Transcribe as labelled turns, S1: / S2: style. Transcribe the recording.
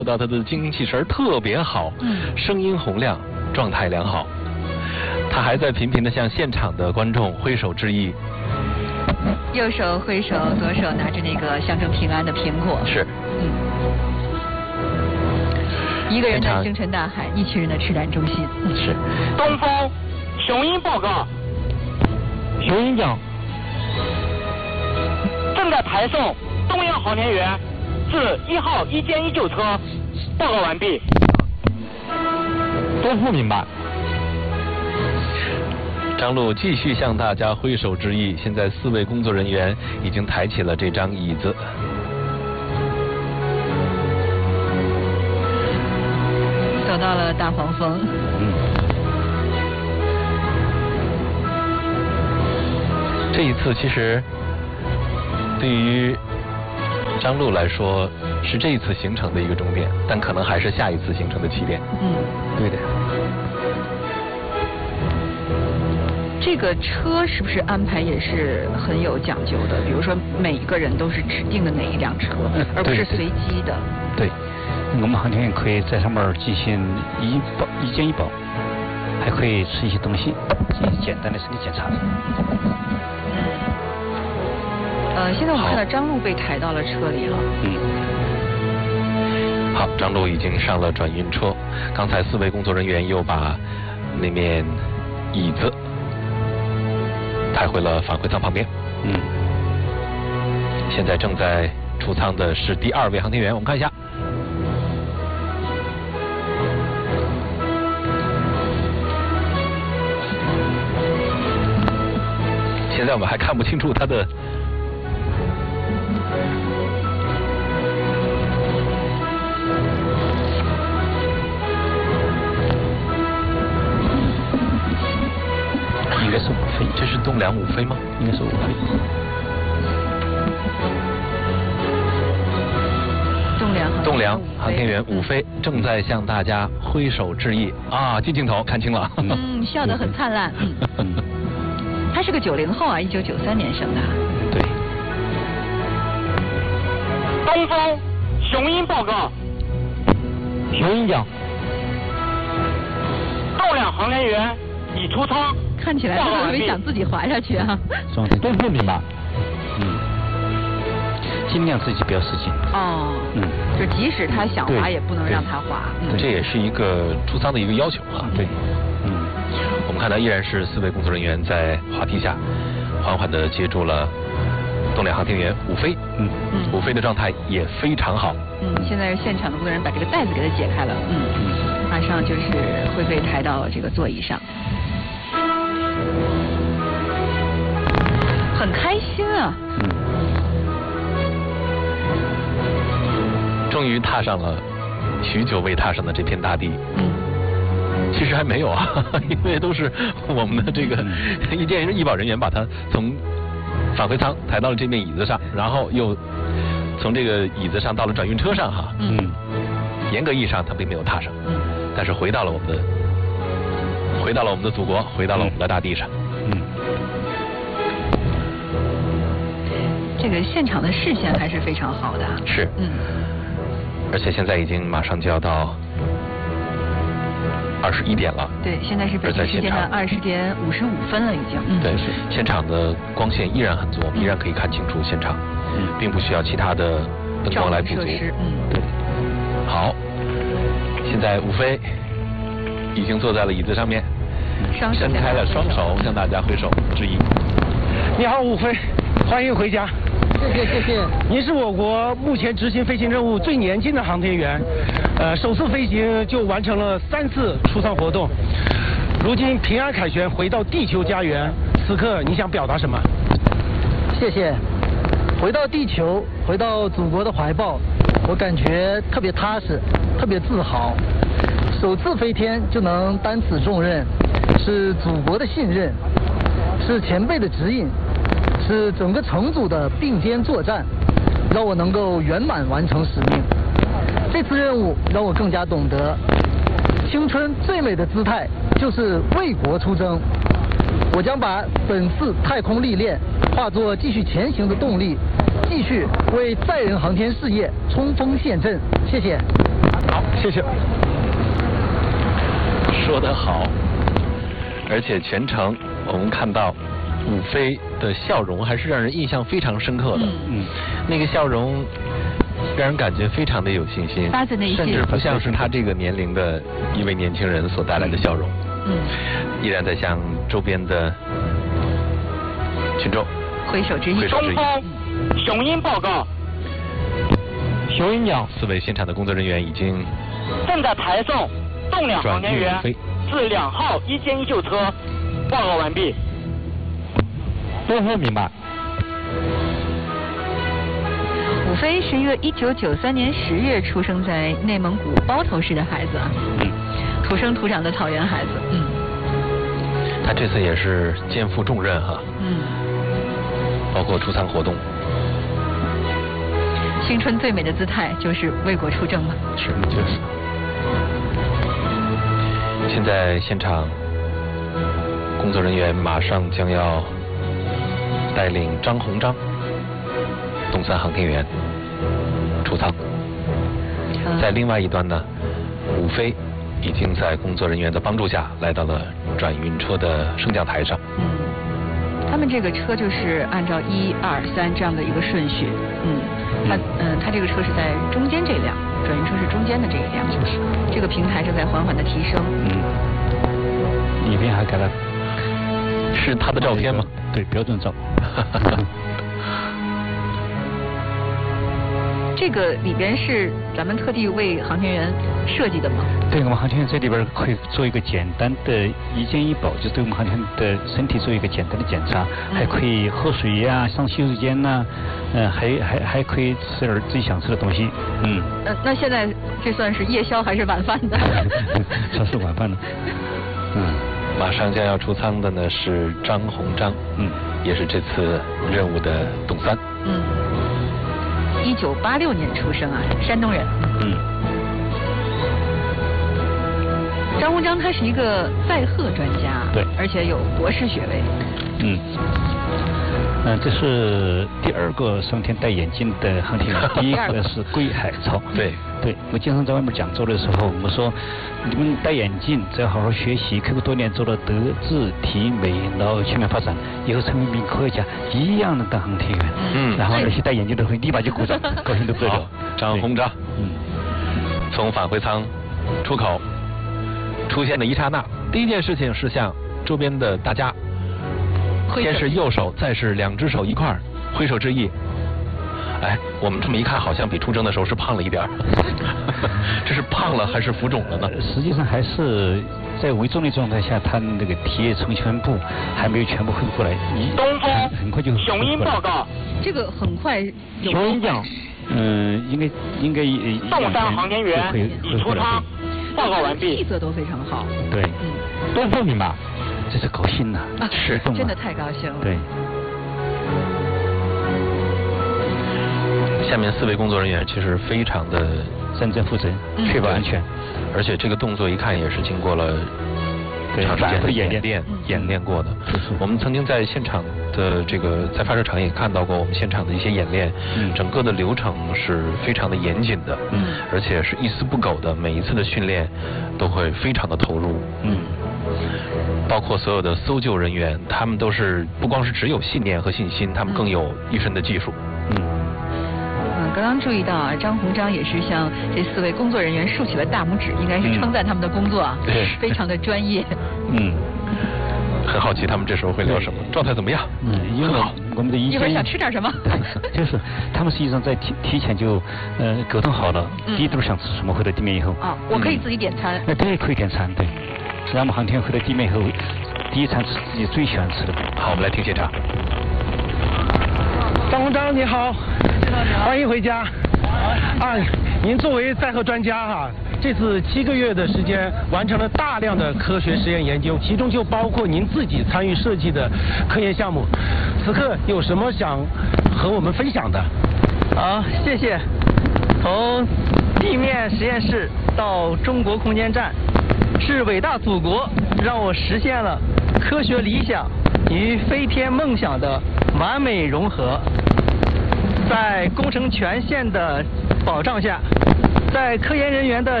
S1: 到他的精气神特别好，声音洪亮，状态良好。他还在频频地向现场的观众挥手致意。
S2: 右手挥手，左手拿着那个象征平安的苹果。
S1: 是。
S2: 一个人的星辰大海，一群人的赤胆忠心。
S1: 是。
S3: 东风，雄鹰报告。雄鹰讲。正在台送东阳航天员至1号119车，报告完毕。
S4: 东副明白。
S1: 张璐继续向大家挥手致意。现在4位工作人员已经抬起了这张椅子。
S2: 走到了大黄蜂。
S1: 这一次其实对于张璐来说是这一次行程的一个终点，但可能还是下一次行程的起点。
S4: 对的。
S2: 这个车是不是安排也是很有讲究的？比如说每一个人都是指定的哪一辆车，而不是随机的。
S4: 对，我们航天员可以在上面进行一件一保，还可以吃一些东西，进行简单的身体检查。
S2: 现在我们看到张璐被抬到了车里了。
S1: 好，张璐已经上了转运车。刚才4位工作人员又把那面椅子抬回了返回舱旁边。现在正在出舱的是第2位航天员，我们看一下。现在我们还看不清楚他的
S4: 应该是5飞，
S1: 这是栋梁5飞吗？
S4: 应该是5飞。
S1: 栋梁航天员5飞正在向大家挥手致意啊！进镜头看清了。
S2: 笑得很灿烂。他是个90后啊，1993年生的。
S4: 对。
S3: 东风，雄鹰报告。
S4: 雄鹰讲。
S3: 栋梁航天员已出舱。
S2: 看起来他特别想自己滑下去啊。
S4: 东副明白。尽量自己不要使劲。
S2: 就即使他想滑，也不能让他滑。
S1: 这也是一个出舱的一个要求啊。
S4: 对。
S1: 我们看到依然是4位工作人员在滑梯下缓缓地接住了栋梁航天员5飞。5飞的状态也非常好。
S2: 现在现场的工作人员把这个带子给他解开了。马上就是会被抬到这个座椅上。很开心啊。
S1: 终于踏上了许久未踏上的这片大地。其实还没有啊，因为都是我们的这个医保人员把他从返回舱抬到了这面椅子上，然后又从这个椅子上到了转运车上哈。严格意义上他并没有踏上，但是回到了我们的祖国，回到了我们的大地上。
S2: 这个现场的视线还是非常好的。
S1: 是。而且现在已经马上就要到21点了。
S2: 对，现在是北京时间的20点55分了已经。
S1: 对，现场的光线依然很足，我们依然可以看清楚现场，并不需要其他的灯光来补足。
S2: 对。
S1: 好，现在5飞已经坐在了椅子上面，伸开了双手向大家挥手致意。
S5: 你好，5飞，欢迎回家。
S4: 谢谢。
S5: 您是我国目前执行飞行任务最年轻的航天员，首次飞行就完成了3次出舱活动，如今平安凯旋回到地球家园，此刻你想表达什么？
S6: 谢谢。回到地球，回到祖国的怀抱，我感觉特别踏实，特别自豪。首次飞天就能担此重任，是祖国的信任，是前辈的指引，是整个乘组的并肩作战，让我能够圆满完成使命。这次任务让我更加懂得，青春最美的姿态就是为国出征。我将把本次太空历练化作继续前行的动力，继续为载人航天事业冲锋陷阵。谢谢。
S3: 好，
S5: 谢谢。
S1: 说得好，而且全程我们看到伍飞的笑容还是让人印象非常深刻的。那个笑容让人感觉非常的有信心，
S2: 发自内心，
S1: 甚至不像是他这个年龄的一位年轻人所带来的笑容。依然在向周边的群众
S2: 挥手致意。
S3: 中方雄鹰报告，
S1: 雄鹰鸟4位现场的工作人员已经
S3: 正在抬送动两航天员至2号1间1救车，报告完毕。
S1: 东风明白。
S2: 伍飞是一个1993年10月出生在内蒙古包头市的孩子，土生土长的草原孩子。
S1: 他这次也是肩负重任哈。包括出舱活动。
S2: 青春最美的姿态就是为国出征嘛。
S1: 是，就是。现在现场工作人员马上将要带领张鸿章东3航天员出舱，在另外一端呢，伍飞已经在工作人员的帮助下来到了转运车的升降台上。
S2: 他们这个车就是按照1、2、3这样的一个顺序。它这个车是在中间这辆，转运车是中间的这一辆，这个平台正在缓缓的提升。
S4: 里面还给了，
S1: 是他的照片吗？
S4: 对，标准照。
S2: 这个里边是咱们特地为航天员设计的吗？
S4: 对，我们航天员这里边可以做一个简单的1件1保，就对我们航天员的身体做一个简单的检查，还可以喝水呀、上洗手间呐，还可以吃点自己想吃的东西。
S2: 那现在这算是夜宵还是晚饭的？
S4: 这是晚饭了。
S1: 马上将要出舱的呢是张鸿章，也是这次任务的董3。
S2: 1986年出生啊，山东人。张鸿章他是一个载荷专家，
S4: 对，
S2: 而且有博士学位。
S4: 这是第2个上天戴眼镜的航天员，第一个是桂海潮。
S1: 对，
S4: 我经常在外面讲座的时候，我说你们戴眼镜，只要好好学习，刻苦多年，做到德智体美劳全面发展，以后成为一名科学家，一样的当航天员。然后那些戴眼镜的会立马就鼓掌，高兴得不得了。
S1: 张鸿章，从返回舱出口出现的一刹那，第一件事情是向周边的大家，先是右手，再是2只手一块挥手致意。我们这么一看，好像比出征的时候是胖了一点。这是胖了还是浮肿了呢？
S4: 实际上还是在微重的状态下，他那个体液成全部还没有全部恢复过来。
S3: 东风
S4: 很快就
S3: 雄鹰报告。
S2: 这个很快有。
S3: 雄鹰奖。
S4: 应该
S3: 动3航天员已出舱，报告完毕。
S2: 气色都非常好。
S4: 对。
S1: 东风明白。
S4: 这是高兴呐，
S2: 是真的太高兴了。
S4: 对。
S1: 下面4位工作人员其实非常的
S4: 认真负责，确保安全，
S1: 而且这个动作一看也是经过了长时间的演练过的。我们曾经在现场的这个在发射场也看到过我们现场的一些演练，整个的流程是非常的严谨的，而且是一丝不苟的，每一次的训练都会非常的投入。包括所有的搜救人员，他们都是不光是只有信念和信心，他们更有一身的技术。
S2: 刚刚注意到啊，张鸿章也是向这4位工作人员竖起了大拇指，应该是称赞他们的工作啊，非常的专业。
S1: 很好奇他们这时候会聊什么，状态怎么样？很好。
S4: 我们的
S2: 一会儿想吃点什么？
S4: 就是他们实际上在提前就沟通好了，第一顿想吃什么，回到地面以后。
S2: 我可以自己点餐。
S4: 对，可以点餐，对。让我们航天员回到地面以后，第一餐吃自己最喜欢吃的。
S1: 好，我们来听现场。
S5: 张鸿章你好，欢迎回家。您作为载荷专家这次7个月的时间完成了大量的科学实验研究，其中就包括您自己参与设计的科研项目。此刻有什么想和我们分享的？
S7: 好，谢谢。从地面实验室到中国空间站，是伟大祖国让我实现了科学理想与飞天梦想的完美融合。在工程权限的保障下， 在科研人员的